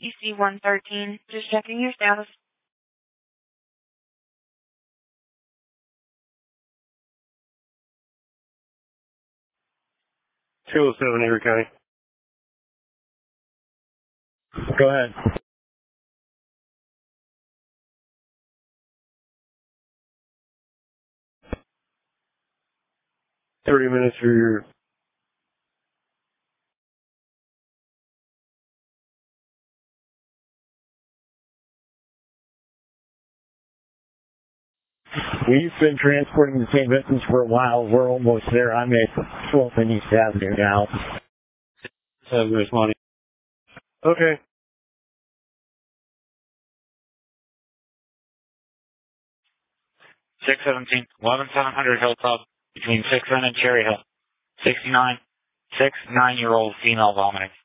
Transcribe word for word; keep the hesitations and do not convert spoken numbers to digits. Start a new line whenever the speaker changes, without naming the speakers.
E C one thirteen, just checking your status.
two oh seven, Avery County. Go ahead. thirty minutes for your... We've been transporting the same distance for a while. We're almost there. I'm at twelfth and East Avenue now. Southwest Money. Okay.
six seventeen, eleven seven hundred Hilltop, between sixth and Cherry Hill. sixty-nine, six nine-year-old female vomiting.